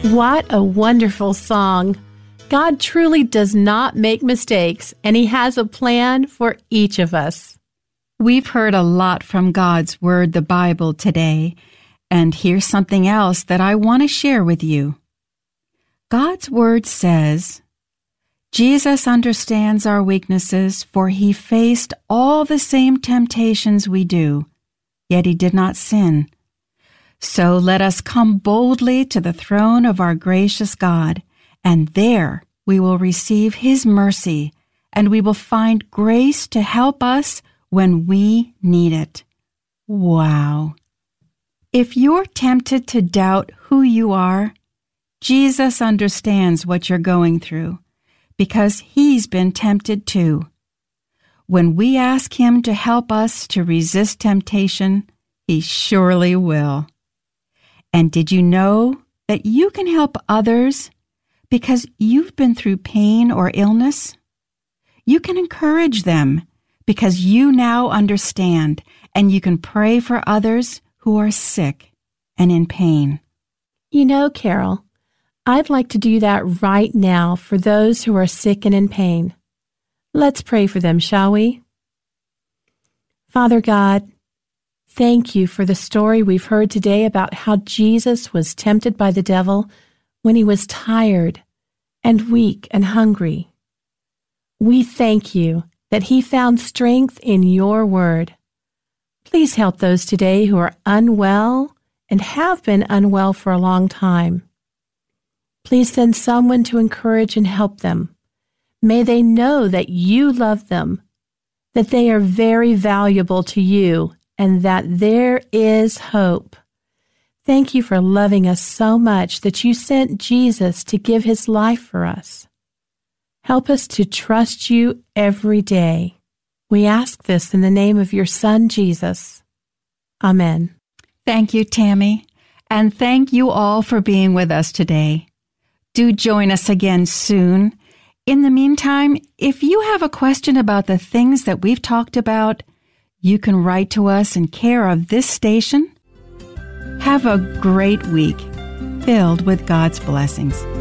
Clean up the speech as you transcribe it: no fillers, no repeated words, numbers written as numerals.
What a wonderful song. God truly does not make mistakes, and He has a plan for each of us. We've heard a lot from God's Word, the Bible, today, and here's something else that I want to share with you. God's Word says, Jesus understands our weaknesses, for He faced all the same temptations we do, yet He did not sin. So let us come boldly to the throne of our gracious God, and there we will receive His mercy, and we will find grace to help us when we need it. Wow! If you're tempted to doubt who you are, Jesus understands what you're going through, because He's been tempted too. When we ask Him to help us to resist temptation, He surely will. And did you know that you can help others because you've been through pain or illness? You can encourage them because you now understand, and you can pray for others who are sick and in pain. You know, Carol, I'd like to do that right now for those who are sick and in pain. Let's pray for them, shall we? Father God, thank you for the story we've heard today about how Jesus was tempted by the devil when He was tired and weak and hungry. We thank you that He found strength in your word. Please help those today who are unwell and have been unwell for a long time. Please send someone to encourage and help them. May they know that you love them, that they are very valuable to you, and that there is hope. Thank you for loving us so much that you sent Jesus to give His life for us. Help us to trust you every day. We ask this in the name of your Son, Jesus. Amen. Thank you, Tammy, and thank you all for being with us today. Do join us again soon. In the meantime, if you have a question about the things that we've talked about, you can write to us in care of this station. Have a great week filled with God's blessings.